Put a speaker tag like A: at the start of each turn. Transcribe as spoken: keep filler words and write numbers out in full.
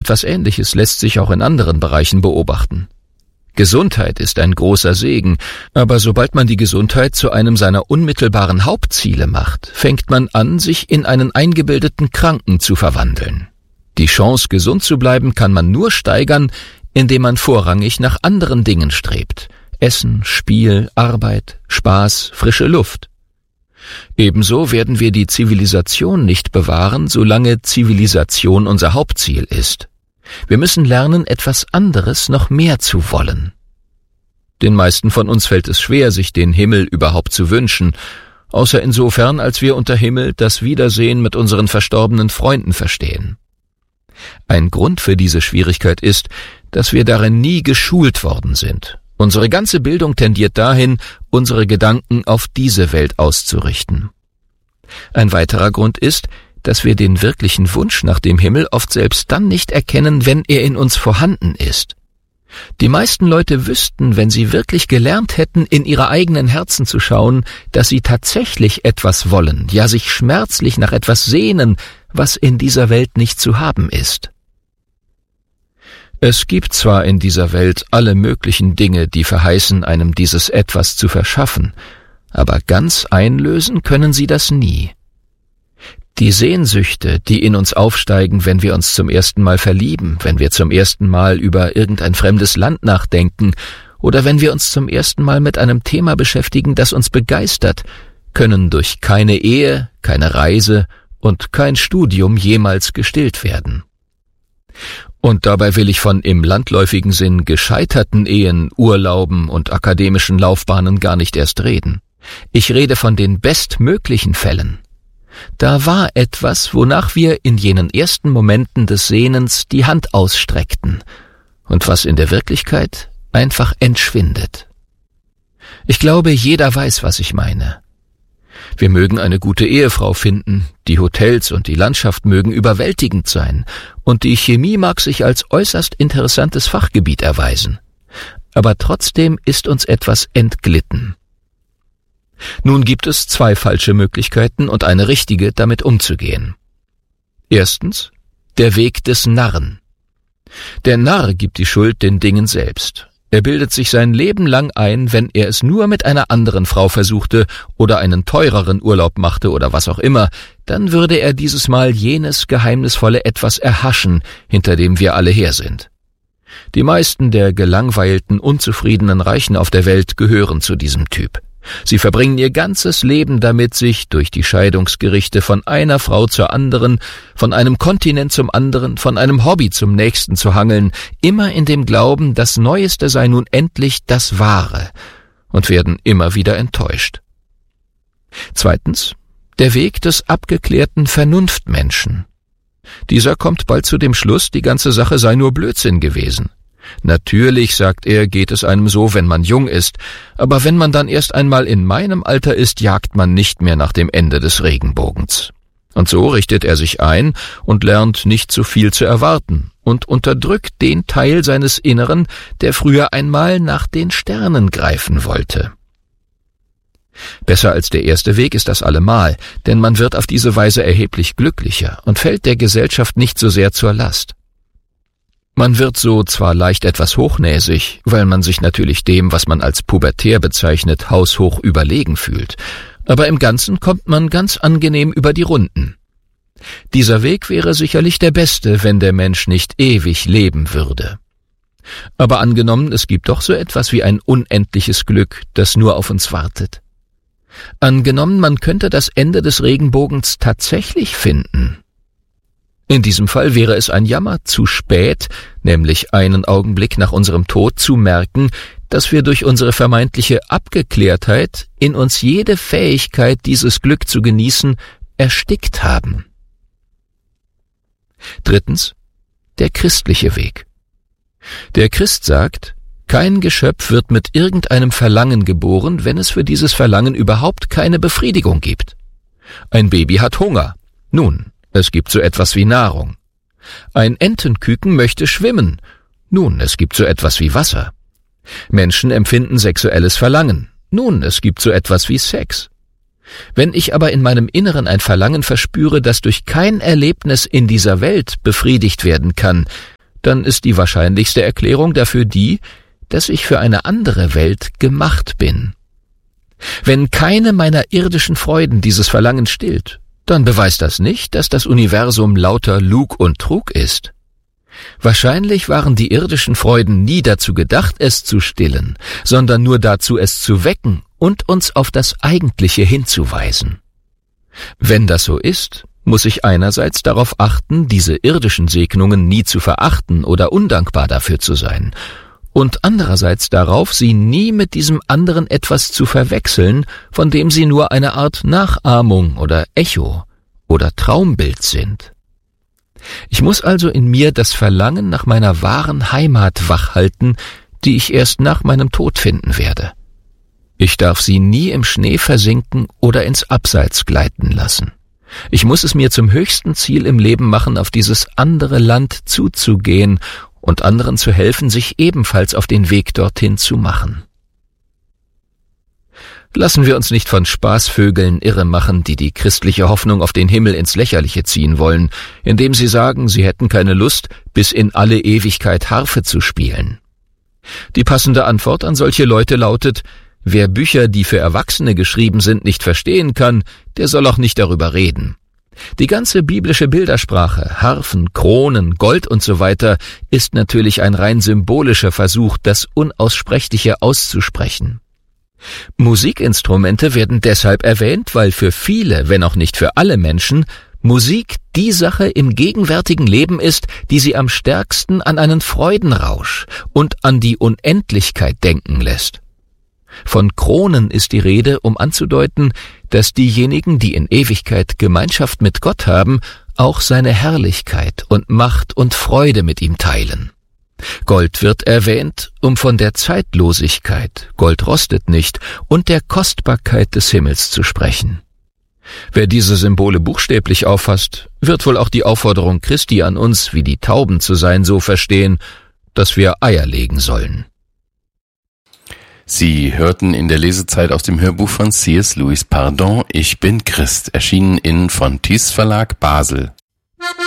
A: etwas Ähnliches lässt sich auch in anderen Bereichen beobachten. Gesundheit ist ein großer Segen, aber sobald man die Gesundheit zu einem seiner unmittelbaren Hauptziele macht, fängt man an, sich in einen eingebildeten Kranken zu verwandeln. Die Chance, gesund zu bleiben, kann man nur steigern, indem man vorrangig nach anderen Dingen strebt. Essen, Spiel, Arbeit, Spaß, frische Luft. Ebenso werden wir die Zivilisation nicht bewahren, solange Zivilisation unser Hauptziel ist. Wir müssen lernen, etwas anderes noch mehr zu wollen. Den meisten von uns fällt es schwer, sich den Himmel überhaupt zu wünschen, außer insofern, als wir unter Himmel das Wiedersehen mit unseren verstorbenen Freunden verstehen. Ein Grund für diese Schwierigkeit ist, dass wir darin nie geschult worden sind. Unsere ganze Bildung tendiert dahin, unsere Gedanken auf diese Welt auszurichten. Ein weiterer Grund ist, dass wir den wirklichen Wunsch nach dem Himmel oft selbst dann nicht erkennen, wenn er in uns vorhanden ist. Die meisten Leute wüssten, wenn sie wirklich gelernt hätten, in ihre eigenen Herzen zu schauen, dass sie tatsächlich etwas wollen, ja sich schmerzlich nach etwas sehnen, was in dieser Welt nicht zu haben ist. Es gibt zwar in dieser Welt alle möglichen Dinge, die verheißen, einem dieses Etwas zu verschaffen, aber ganz einlösen können sie das nie. Die Sehnsüchte, die in uns aufsteigen, wenn wir uns zum ersten Mal verlieben, wenn wir zum ersten Mal über irgendein fremdes Land nachdenken oder wenn wir uns zum ersten Mal mit einem Thema beschäftigen, das uns begeistert, können durch keine Ehe, keine Reise und kein Studium jemals gestillt werden. Und dabei will ich von im landläufigen Sinn gescheiterten Ehen, Urlauben und akademischen Laufbahnen gar nicht erst reden. Ich rede von den bestmöglichen Fällen. Da war etwas, wonach wir in jenen ersten Momenten des Sehnens die Hand ausstreckten und was in der Wirklichkeit einfach entschwindet. Ich glaube, jeder weiß, was ich meine. Wir mögen eine gute Ehefrau finden, die Hotels und die Landschaft mögen überwältigend sein und die Chemie mag sich als äußerst interessantes Fachgebiet erweisen. Aber trotzdem ist uns etwas entglitten. Nun gibt es zwei falsche Möglichkeiten und eine richtige, damit umzugehen. Erstens, der Weg des Narren. Der Narr gibt die Schuld den Dingen selbst. Er bildet sich sein Leben lang ein, wenn er es nur mit einer anderen Frau versuchte oder einen teureren Urlaub machte oder was auch immer, dann würde er dieses Mal jenes geheimnisvolle Etwas erhaschen, hinter dem wir alle her sind. Die meisten der gelangweilten, unzufriedenen Reichen auf der Welt gehören zu diesem Typ. Sie verbringen ihr ganzes Leben damit, sich durch die Scheidungsgerichte von einer Frau zur anderen, von einem Kontinent zum anderen, von einem Hobby zum nächsten zu hangeln, immer in dem Glauben, das Neueste sei nun endlich das Wahre, und werden immer wieder enttäuscht. Zweitens, der Weg des abgeklärten Vernunftmenschen. Dieser kommt bald zu dem Schluss, die ganze Sache sei nur Blödsinn gewesen. Natürlich, sagt er, geht es einem so, wenn man jung ist, aber wenn man dann erst einmal in meinem Alter ist, jagt man nicht mehr nach dem Ende des Regenbogens. Und so richtet er sich ein und lernt nicht zu viel zu erwarten und unterdrückt den Teil seines Inneren, der früher einmal nach den Sternen greifen wollte. Besser als der erste Weg ist das allemal, denn man wird auf diese Weise erheblich glücklicher und fällt der Gesellschaft nicht so sehr zur Last. Man wird so zwar leicht etwas hochnäsig, weil man sich natürlich dem, was man als pubertär bezeichnet, haushoch überlegen fühlt, aber im Ganzen kommt man ganz angenehm über die Runden. Dieser Weg wäre sicherlich der beste, wenn der Mensch nicht ewig leben würde. Aber angenommen, es gibt doch so etwas wie ein unendliches Glück, das nur auf uns wartet. Angenommen, man könnte das Ende des Regenbogens tatsächlich finden. In diesem Fall wäre es ein Jammer, zu spät, nämlich einen Augenblick nach unserem Tod, zu merken, dass wir durch unsere vermeintliche Abgeklärtheit in uns jede Fähigkeit, dieses Glück zu genießen, erstickt haben. Drittens, der christliche Weg. Der Christ sagt, kein Geschöpf wird mit irgendeinem Verlangen geboren, wenn es für dieses Verlangen überhaupt keine Befriedigung gibt. Ein Baby hat Hunger. Nun, es gibt so etwas wie Nahrung. Ein Entenküken möchte schwimmen. Nun, es gibt so etwas wie Wasser. Menschen empfinden sexuelles Verlangen. Nun, es gibt so etwas wie Sex. Wenn ich aber in meinem Inneren ein Verlangen verspüre, das durch kein Erlebnis in dieser Welt befriedigt werden kann, dann ist die wahrscheinlichste Erklärung dafür die, dass ich für eine andere Welt gemacht bin. Wenn keine meiner irdischen Freuden dieses Verlangen stillt, dann beweist das nicht, dass das Universum lauter Lug und Trug ist. Wahrscheinlich waren die irdischen Freuden nie dazu gedacht, es zu stillen, sondern nur dazu, es zu wecken und uns auf das Eigentliche hinzuweisen. Wenn das so ist, muss ich einerseits darauf achten, diese irdischen Segnungen nie zu verachten oder undankbar dafür zu sein, und andererseits darauf, sie nie mit diesem anderen etwas zu verwechseln, von dem sie nur eine Art Nachahmung oder Echo oder Traumbild sind. Ich muss also in mir das Verlangen nach meiner wahren Heimat wachhalten, die ich erst nach meinem Tod finden werde. Ich darf sie nie im Schnee versinken oder ins Abseits gleiten lassen. Ich muss es mir zum höchsten Ziel im Leben machen, auf dieses andere Land zuzugehen und anderen zu helfen, sich ebenfalls auf den Weg dorthin zu machen. Lassen wir uns nicht von Spaßvögeln irre machen, die die christliche Hoffnung auf den Himmel ins Lächerliche ziehen wollen, indem sie sagen, sie hätten keine Lust, bis in alle Ewigkeit Harfe zu spielen. Die passende Antwort an solche Leute lautet: Wer Bücher, die für Erwachsene geschrieben sind, nicht verstehen kann, der soll auch nicht darüber reden. Die ganze biblische Bildersprache, Harfen, Kronen, Gold und so weiter, ist natürlich ein rein symbolischer Versuch, das Unaussprechliche auszusprechen. Musikinstrumente werden deshalb erwähnt, weil für viele, wenn auch nicht für alle Menschen, Musik die Sache im gegenwärtigen Leben ist, die sie am stärksten an einen Freudenrausch und an die Unendlichkeit denken lässt. Von Kronen ist die Rede, um anzudeuten, dass diejenigen, die in Ewigkeit Gemeinschaft mit Gott haben, auch seine Herrlichkeit und Macht und Freude mit ihm teilen. Gold wird erwähnt, um von der Zeitlosigkeit, Gold rostet nicht, und der Kostbarkeit des Himmels zu sprechen. Wer diese Symbole buchstäblich auffasst, wird wohl auch die Aufforderung Christi an uns, wie die Tauben zu sein, so verstehen, dass wir Eier legen sollen.
B: Sie hörten in der Lesezeit aus dem Hörbuch von C S Lewis Pardon, Ich bin Christ, erschienen in Fontys Verlag Basel.